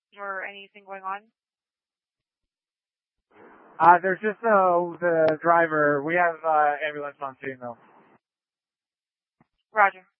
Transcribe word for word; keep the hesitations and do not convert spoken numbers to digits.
or anything going on? Uh, there's just uh, the driver. We have uh, ambulance on scene though. Roger.